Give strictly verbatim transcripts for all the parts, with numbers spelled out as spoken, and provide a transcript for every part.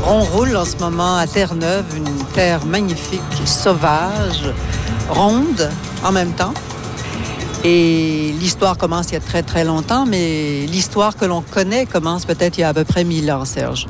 On roule en ce moment à Terre-Neuve, une terre magnifique, sauvage, ronde en même temps. Et l'histoire commence il y a très, très longtemps, mais l'histoire que l'on connaît commence peut-être il y a à peu près mille ans, Serge.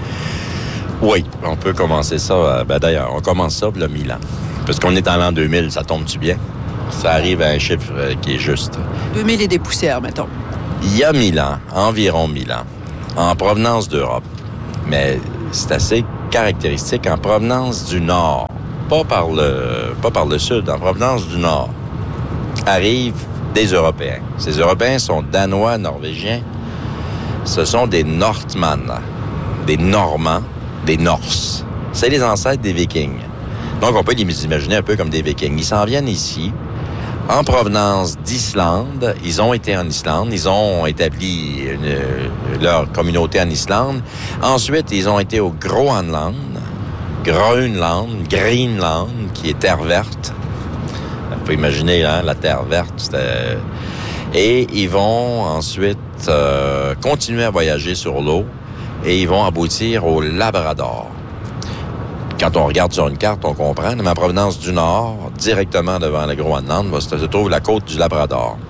Oui, on peut commencer ça. Ben d'ailleurs, on commence ça pour le mille ans. Parce qu'on est en l'an deux mille, ça tombe-tu bien? Ça arrive à un chiffre qui est juste. deux mille et des poussières, mettons. Il y a mille ans, environ mille ans, en provenance d'Europe, mais c'est assez caractéristique, en provenance du Nord, pas par le, pas par le Sud, en provenance du Nord, arrivent des Européens. Ces Européens sont Danois, Norvégiens. Ce sont des Nortmann, des Normands, des Norses. C'est les ancêtres des Vikings. Donc, on peut les imaginer un peu comme des Vikings. Ils s'en viennent ici, en provenance d'Islande. Ils ont été en Islande. Ils ont établi une, leur communauté en Islande. Ensuite, ils ont été au Groenland, Groenland, Greenland, qui est terre verte. Vous pouvez imaginer, hein, la terre verte. C'était... Et ils vont ensuite euh, continuer à voyager sur l'eau et ils vont aboutir au Labrador. Quand on regarde sur une carte, on comprend. Mais en provenance du nord, directement devant le Groenland, se trouve la côte du Labrador.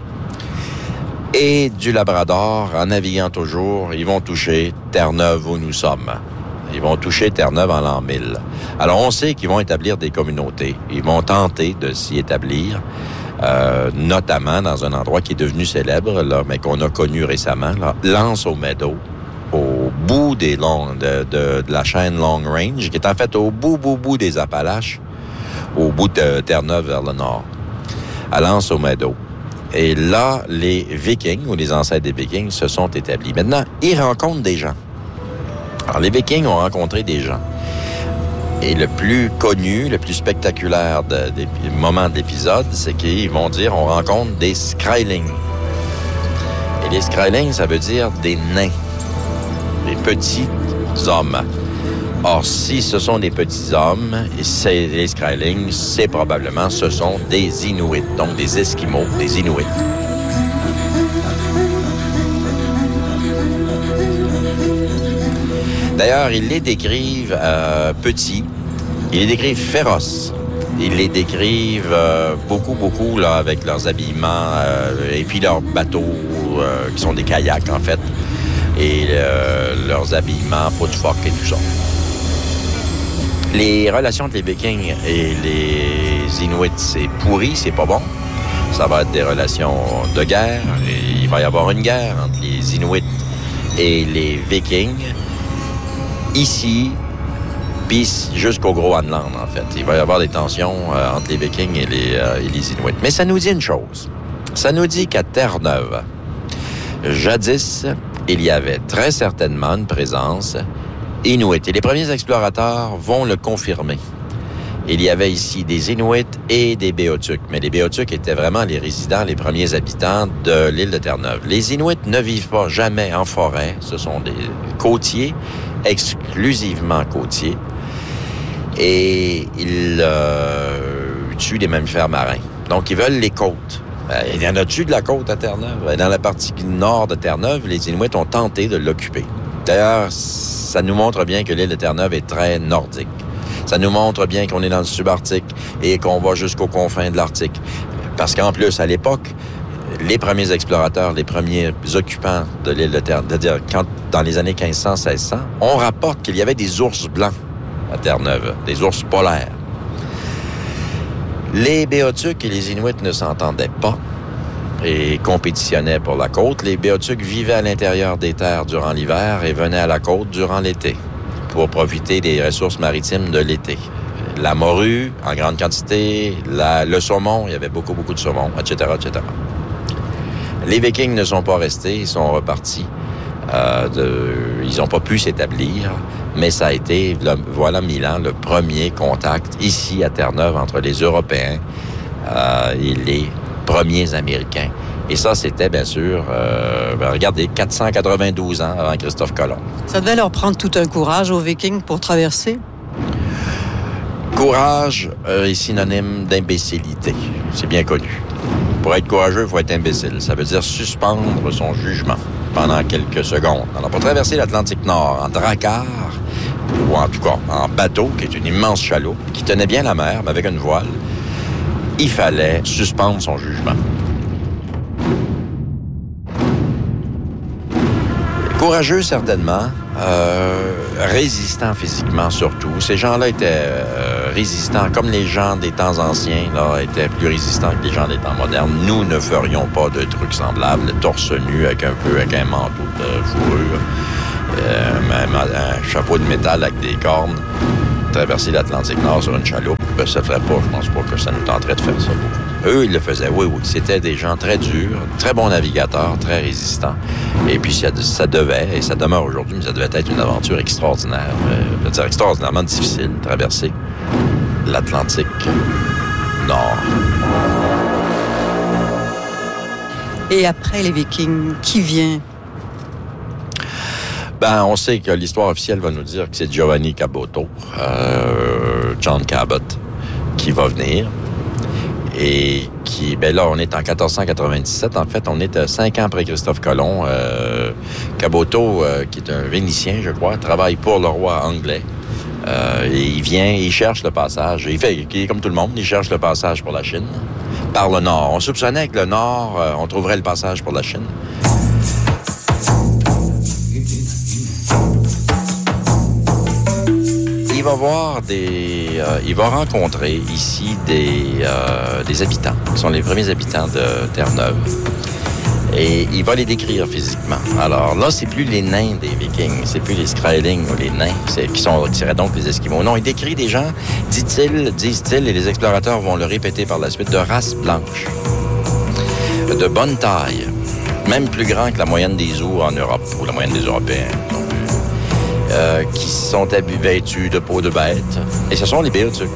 Et du Labrador, en naviguant toujours, ils vont toucher Terre-Neuve où nous sommes. Ils vont toucher Terre-Neuve en l'an mille. Alors, on sait qu'ils vont établir des communautés. Ils vont tenter de s'y établir, euh, notamment dans un endroit qui est devenu célèbre, là, mais qu'on a connu récemment, là, L'Anse-aux-Meadows, au bout des longs, de, de, de la chaîne Long Range, qui est en fait au bout, bout, bout des Appalaches, au bout de Terre-Neuve vers le nord, à L'Anse-aux-Meadows. Et là, les Vikings, ou les ancêtres des Vikings, se sont établis. Maintenant, ils rencontrent des gens. Alors, les Vikings ont rencontré des gens. Et le plus connu, le plus spectaculaire de, des moments de l'épisode, c'est qu'ils vont dire on rencontre des Skrælings. Et les Skrælings, ça veut dire des nains, des petits hommes. Or, si ce sont des petits hommes, et c'est les Skrælings, c'est probablement, ce sont des Inuits, donc des Esquimaux, des Inuits. D'ailleurs, ils les décrivent euh, petits, ils les décrivent féroces, ils les décrivent euh, beaucoup, beaucoup là, avec leurs habillements euh, et puis leurs bateaux euh, qui sont des kayaks en fait, et euh, leurs habillements, peau de phoque et tout ça. Les relations entre les Vikings et les Inuits, c'est pourri, c'est pas bon. Ça va être des relations de guerre, et il va y avoir une guerre entre les Inuits et les Vikings. Ici, puis jusqu'au Groenland, en fait. Il va y avoir des tensions euh, entre les Vikings et les, euh, et les Inuits. Mais ça nous dit une chose. Ça nous dit qu'à Terre-Neuve, jadis, il y avait très certainement une présence Inuit. Et les premiers explorateurs vont le confirmer. Il y avait ici des Inuits et des Béotuks. Mais les Béotuks étaient vraiment les résidents, les premiers habitants de l'île de Terre-Neuve. Les Inuits ne vivent pas jamais en forêt. Ce sont des côtiers, exclusivement côtiers. Et ils euh, tuent des mammifères marins. Donc, ils veulent les côtes. Euh, il y en a-tu de la côte à Terre-Neuve? Dans la partie nord de Terre-Neuve, les Inuits ont tenté de l'occuper. D'ailleurs, ça nous montre bien que l'île de Terre-Neuve est très nordique. Ça nous montre bien qu'on est dans le subarctique et qu'on va jusqu'aux confins de l'Arctique. Parce qu'en plus, à l'époque, les premiers explorateurs, les premiers occupants de l'île de Terre, c'est-à-dire quand, dans les années quinze cents, seize cents, on rapporte qu'il y avait des ours blancs à Terre-Neuve, des ours polaires. Les Béotuks et les Inuits ne s'entendaient pas et compétitionnaient pour la côte. Les Béotuks vivaient à l'intérieur des terres durant l'hiver et venaient à la côte durant l'été pour profiter des ressources maritimes de l'été. La morue, en grande quantité, la, le saumon, il y avait beaucoup, beaucoup de saumon, et cetera, et cetera. Les Vikings ne sont pas restés, ils sont repartis. Euh, de, ils n'ont pas pu s'établir, mais ça a été, le, voilà mille ans, le premier contact ici à Terre-Neuve entre les Européens euh, et les premiers Américains. Et ça, c'était bien sûr, euh, ben regardez, quatre cent quatre-vingt-douze ans avant Christophe Colomb. Ça devait leur prendre tout un courage aux Vikings pour traverser? Courage euh, est synonyme d'imbécilité. C'est bien connu. Pour être courageux, il faut être imbécile. Ça veut dire suspendre son jugement pendant quelques secondes. Alors, pour traverser l'Atlantique Nord en drakkar, ou en tout cas en bateau, qui est une immense chaloupe, qui tenait bien la mer, mais avec une voile, il fallait suspendre son jugement. Courageux, certainement. Euh, résistants physiquement, surtout. Ces gens-là étaient euh, résistants, comme les gens des temps anciens, là, étaient plus résistants que les gens des temps modernes. Nous ne ferions pas de trucs semblables, torse nu, avec un peu, avec un manteau de fourrure, euh, même un chapeau de métal avec des cornes, traverser l'Atlantique Nord sur une chaloupe. Ben, ça ne ferait pas, je pense pas que ça nous tenterait de faire ça beaucoup. Eux, ils le faisaient, oui, oui. C'était des gens très durs, très bons navigateurs, très résistants. Et puis, ça, ça devait, et ça demeure aujourd'hui, mais ça devait être une aventure extraordinaire. Euh, je veux dire, extraordinairement difficile, de traverser l'Atlantique Nord. Et après les Vikings, qui vient? Ben, on sait que l'histoire officielle va nous dire que c'est Giovanni Caboto, euh, John Cabot, qui va venir. Et qui, ben là, on est en quatorze cent quatre-vingt-dix-sept. En fait, on est cinq ans après Christophe Colomb. Euh, Caboto, euh, qui est un Vénitien, je crois, travaille pour le roi anglais. Euh, et il vient, il cherche le passage. Il fait, il est comme tout le monde, il cherche le passage pour la Chine par le nord. On soupçonnait que le nord, euh, on trouverait le passage pour la Chine. Il va voir des, euh, il va rencontrer ici des, euh, des habitants, qui sont les premiers habitants de Terre-Neuve. Et il va les décrire physiquement. Alors là, c'est plus les nains des Vikings, c'est plus les Skraeling ou les nains, c'est, qui, sont, qui seraient donc les Esquimaux. Non, il décrit des gens, dit-il, disent-ils, et les explorateurs vont le répéter par la suite, de race blanche, de bonne taille, même plus grand que la moyenne des Zoos en Europe, ou la moyenne des Européens. Donc, Euh, qui sont vêtus de peau de bête. Et ce sont les Béotucs.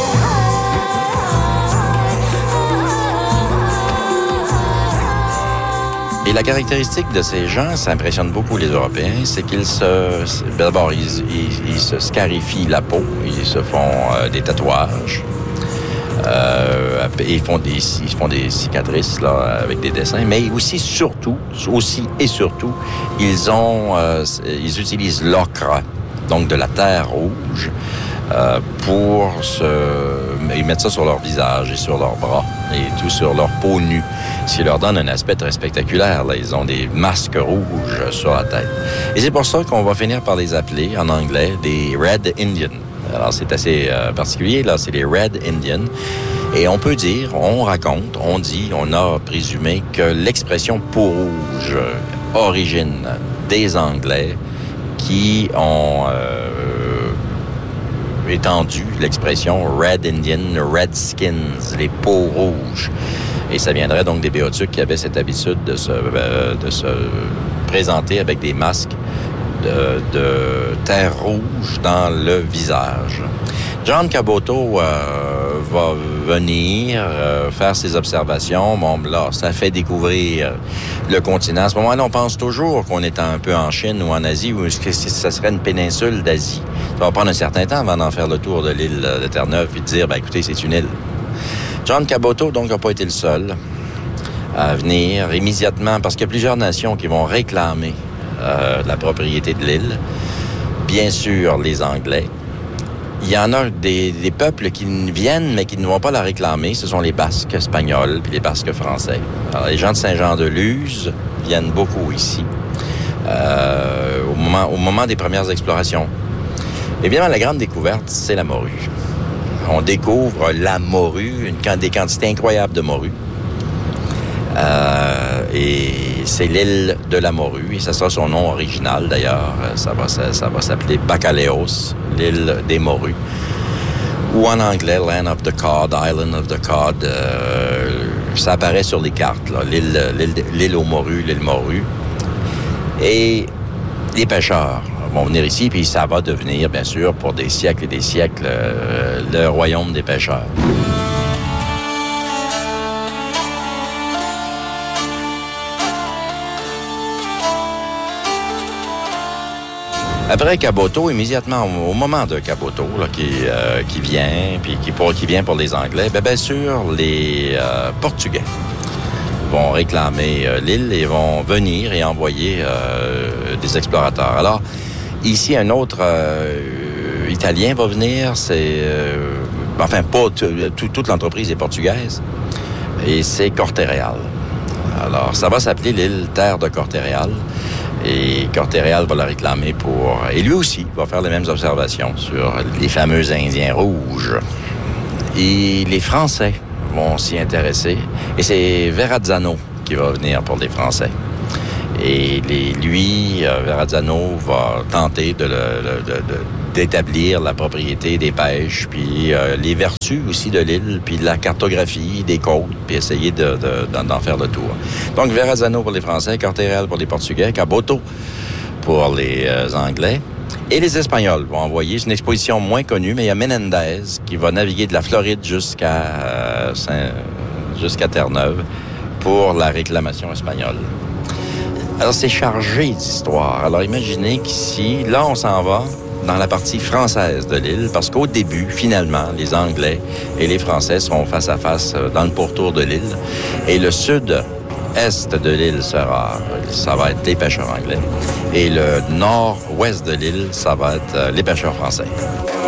Et la caractéristique de ces gens, ça impressionne beaucoup les Européens, c'est qu'ils se... D'abord, ils, ils, ils se scarifient la peau, ils se font euh, des tatouages. Euh, ils font des ils font des cicatrices là avec des dessins, mais aussi surtout aussi et surtout ils ont euh, ils utilisent l'ocre, donc de la terre rouge, euh, pour se ils mettent ça sur leur visage et sur leurs bras et tout sur leur peau nue, ce qui leur donne un aspect très spectaculaire. Là, ils ont des masques rouges sur la tête, et c'est pour ça qu'on va finir par les appeler en anglais des Red Indians. Alors, c'est assez euh, particulier, là, c'est les Red Indians. Et on peut dire, on raconte, on dit, on a présumé que l'expression peau rouge origine des Anglais qui ont euh, étendu l'expression Red Indian, Redskins, les peaux rouges. Et ça viendrait donc des Béotucs qui avaient cette habitude de se, euh, de se présenter avec des masques De, de terre rouge dans le visage. John Caboto euh, va venir euh, faire ses observations. Bon, là, ça fait découvrir le continent. À ce moment-là, on pense toujours qu'on est un peu en Chine ou en Asie, ou que ça serait une péninsule d'Asie. Ça va prendre un certain temps avant d'en faire le tour de l'île de Terre-Neuve et de dire, ben écoutez, c'est une île. John Caboto, donc, n'a pas été le seul à venir immédiatement, parce qu'il y a plusieurs nations qui vont réclamer Euh, la propriété de l'île. Bien sûr, les Anglais. Il y en a des, des peuples qui viennent, mais qui ne vont pas la réclamer. Ce sont les Basques espagnols puis les Basques français. Alors, les gens de Saint-Jean-de-Luz viennent beaucoup ici, euh, au moment, au moment des premières explorations. Évidemment, la grande découverte, c'est la morue. On découvre la morue, une, des quantités incroyables de morue. Euh, et c'est l'île de la morue, et ça sera son nom original d'ailleurs. Ça va, ça, ça va s'appeler Bacalhaos, l'île des morues. Ou en anglais, Land of the Cod, Island of the Cod. Euh, ça apparaît sur les cartes, là, l'île, l'île, l'île aux morues, l'île morue. Et les pêcheurs vont venir ici, puis ça va devenir, bien sûr, pour des siècles et des siècles, euh, le royaume des pêcheurs. Après Caboto, immédiatement au moment de Caboto, là, qui, euh, qui vient, puis qui, pour, qui vient pour les Anglais, bien, bien sûr, les euh, Portugais vont réclamer euh, l'île et vont venir et envoyer euh, des explorateurs. Alors, Ici, un autre euh, Italien va venir. C'est... Euh, enfin, pas t- t- toute l'entreprise est portugaise. Et c'est Corte-Real. Alors, ça va s'appeler l'île Terre de Corte-Real. Et Corte-Real va la réclamer pour... Et lui aussi va faire les mêmes observations sur les fameux Indiens rouges. Et les Français vont s'y intéresser. Et c'est Verrazzano qui va venir pour les Français. Et les, lui, euh, Verrazzano va tenter de, le, de, de, d'établir la propriété des pêches, puis euh, les vertus aussi de l'île, puis la cartographie des côtes, puis essayer de, de, d'en faire le tour. Donc, Verrazzano pour les Français, Corte-Real pour les Portugais, Caboto pour les euh, Anglais. Et les Espagnols vont envoyer, c'est une exposition moins connue, mais il y a Menendez qui va naviguer de la Floride jusqu'à, euh, Saint, jusqu'à Terre-Neuve pour la réclamation espagnole. Alors, c'est chargé d'histoire. Alors, imaginez qu'ici, là, on s'en va dans la partie française de l'île, parce qu'au début, finalement, les Anglais et les Français seront face à face dans le pourtour de l'île. Et le sud-est de l'île sera, ça va être les pêcheurs anglais. Et le nord-ouest de l'île, ça va être les pêcheurs français.